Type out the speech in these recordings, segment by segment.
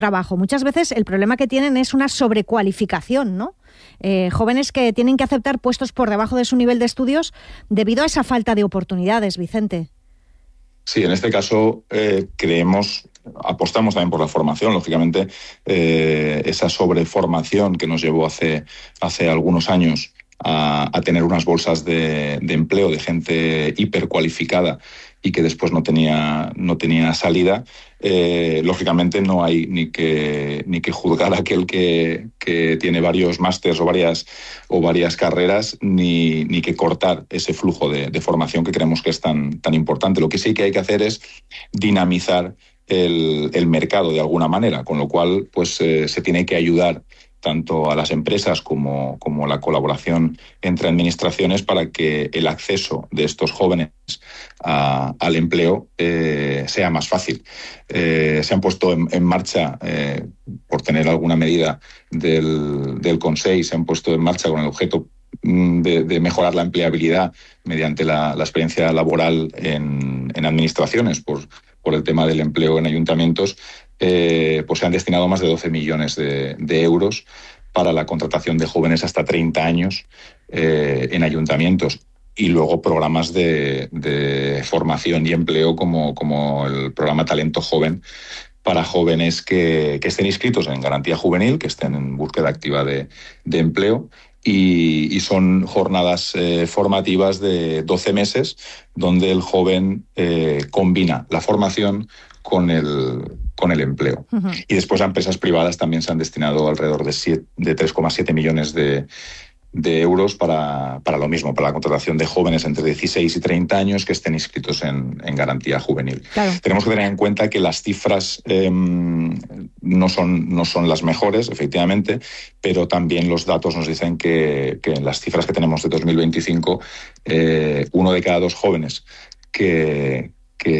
trabajo. Muchas veces el problema que tienen es una sobrecualificación, ¿no? Jóvenes que tienen que aceptar puestos por debajo de su nivel de estudios debido a esa falta de oportunidades, Vicente. Sí, en este caso apostamos también por la formación, lógicamente, esa sobreformación que nos llevó hace algunos años a tener unas bolsas de empleo de gente hipercualificada y que después no tenía salida. Lógicamente no hay ni que juzgar a aquel que tiene varios másters o varias carreras, ni que cortar ese flujo de formación que creemos que es tan importante. Lo que sí que hay que hacer es dinamizar el mercado de alguna manera, con lo cual pues se tiene que ayudar tanto a las empresas como la colaboración entre administraciones para que el acceso de estos jóvenes al empleo sea más fácil. Se han puesto en marcha, por tener alguna medida del Consell, se han puesto en marcha con el objeto de mejorar la empleabilidad mediante la experiencia laboral en administraciones por el tema del empleo en ayuntamientos. Pues se han destinado más de 12 millones de euros para la contratación de jóvenes hasta 30 años en ayuntamientos. Y luego programas de formación y empleo como el programa Talento Joven para jóvenes que estén inscritos en Garantía Juvenil, que estén en búsqueda activa de empleo. Y son jornadas formativas de 12 meses donde el joven combina la formación con el empleo. Uh-huh. Y después a empresas privadas también se han destinado alrededor de 3,7 millones de euros para lo mismo, para la contratación de jóvenes entre 16 y 30 años que estén inscritos en Garantía Juvenil. Claro. Tenemos que tener en cuenta que las cifras no son las mejores, efectivamente, pero también los datos nos dicen que en las cifras que tenemos de 2025, 1 de cada 2 jóvenes que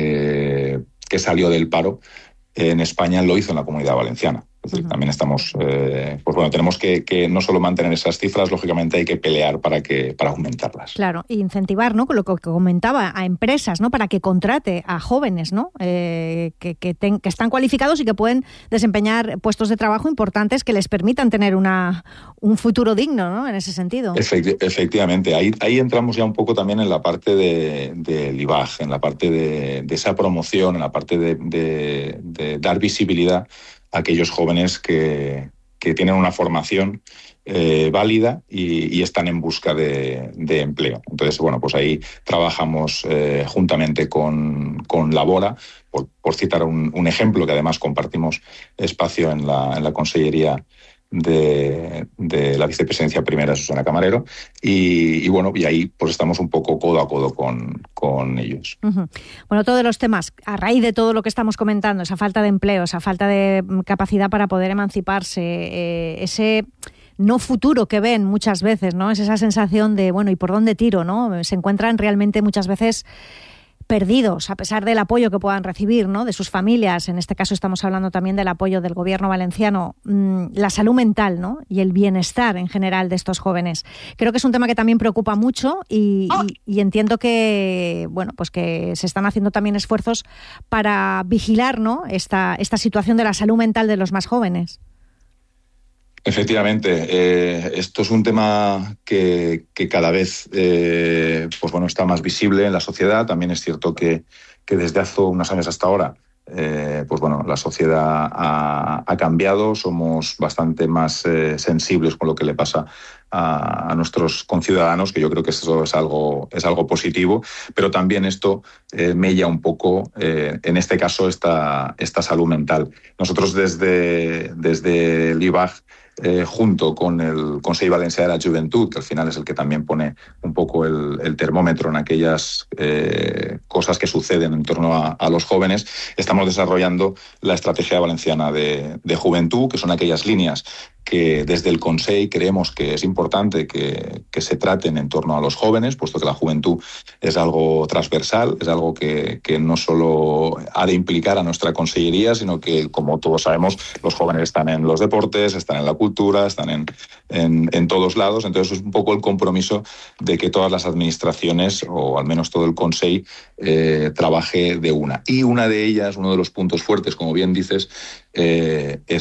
salió del paro en España lo hizo en la Comunidad Valenciana. Es decir, también estamos, tenemos que no solo mantener esas cifras, lógicamente hay que pelear para aumentarlas. Claro, e incentivar, ¿no? Con lo que comentaba, a empresas, ¿no? Para que contrate a jóvenes, ¿no? Que están cualificados y que pueden desempeñar puestos de trabajo importantes que les permitan tener un futuro digno, ¿no? En ese sentido. Efectivamente, ahí entramos ya un poco también en la parte del IBAG, en la parte de esa promoción, en la parte de dar visibilidad a aquellos jóvenes que tienen una formación válida y están en busca de empleo. Entonces, pues ahí trabajamos juntamente con Labora, por citar un ejemplo, que además compartimos espacio en la Consellería de la vicepresidencia primera, Susana Camarero, y ahí pues estamos un poco codo a codo con ellos. Uh-huh. Bueno, todos los temas, a raíz de todo lo que estamos comentando, esa falta de empleo, esa falta de capacidad para poder emanciparse, ese no futuro que ven muchas veces, ¿no? Es esa sensación de, ¿y por dónde tiro, no? Se encuentran realmente muchas veces perdidos, a pesar del apoyo que puedan recibir, ¿no? De sus familias. En este caso estamos hablando también del apoyo del gobierno valenciano, la salud mental, ¿no? Y el bienestar en general de estos jóvenes. Creo que es un tema que también preocupa mucho y entiendo que, que se están haciendo también esfuerzos para vigilar, ¿no? esta situación de la salud mental de los más jóvenes. Efectivamente, esto es un tema que cada vez está más visible en la sociedad. También es cierto que desde hace unos años hasta ahora la sociedad ha cambiado, somos bastante más sensibles con lo que le pasa a nuestros conciudadanos, que yo creo que eso es algo positivo, pero también esto mella un poco, en este caso, esta salud mental. Nosotros desde el IBAG, junto con el Consell Valencià de la Juventud, que al final es el que también pone un poco el termómetro en aquellas cosas que suceden en torno a los jóvenes, estamos desarrollando la Estrategia Valenciana de Juventud, que son aquellas líneas que desde el Consell creemos que es importante que se traten en torno a los jóvenes, puesto que la juventud es algo transversal, es algo que no solo ha de implicar a nuestra consellería, sino que, como todos sabemos, los jóvenes están en los deportes, están en la cultura, están en todos lados. Entonces es un poco el compromiso de que todas las administraciones, o al menos todo el Consell, trabaje de una. Y una de ellas, uno de los puntos fuertes, como bien dices, es